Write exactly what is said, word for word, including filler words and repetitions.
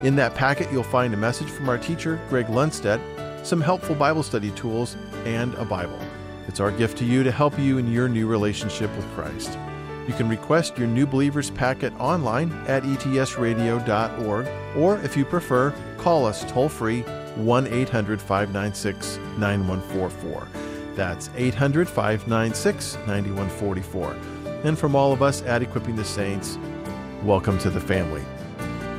In that packet, you'll find a message from our teacher, Greg Lundstedt, some helpful Bible study tools, and a Bible. It's our gift to you to help you in your new relationship with Christ. You can request your New Believers packet online at e t s radio dot org, or if you prefer, call us toll-free one eight hundred, five nine six, nine one four four. That's eight hundred, five nine six, nine one four four. And from all of us at Equipping the Saints, welcome to the family.